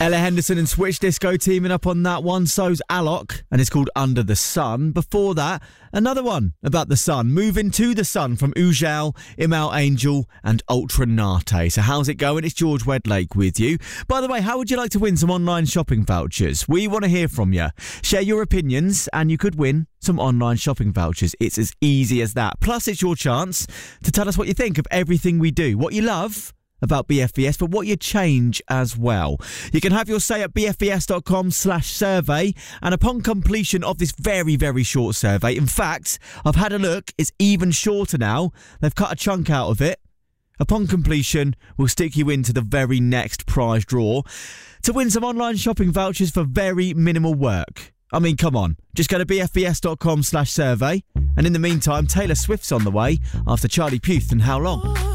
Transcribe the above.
Ella Henderson and Switch Disco teaming up on that one. So's Alok, and it's called Under the Sun. Before that, another one about the sun. Moving to the Sun from Ujal, Imal Angel and Ultra Nate. So how's it going? It's George Wedlake with you. By the way, how would you like to win some online shopping vouchers? We want to hear from you. Share your opinions and you could win some online shopping vouchers. It's as easy as that. Plus, it's your chance to tell us what you think of everything we do, what you love about BFBS, but what you change as well. You can have your say at bfbs.com/survey, and upon completion of this very, very short survey, in fact, I've had a look, it's even shorter now. They've cut a chunk out of it. Upon completion, we'll stick you into the very next prize draw to win some online shopping vouchers for very minimal work. I mean, come on. Just go to bfbs.com/survey. And in the meantime, Taylor Swift's on the way after Charlie Puth and How Long?